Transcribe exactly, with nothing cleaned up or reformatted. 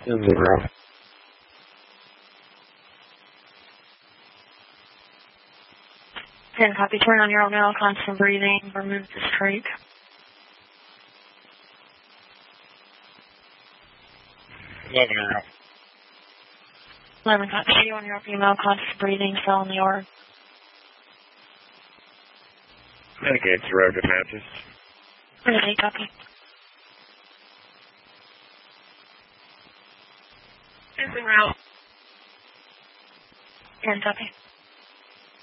Zero. ten copy. Turn on your own now. Constant breathing. Remove the streak. Eleven zero. eleven copy. You on your female. Constant breathing. Cell in the org. Medicaid to road dispatches. Ready. Copy. Moving route. ten copy.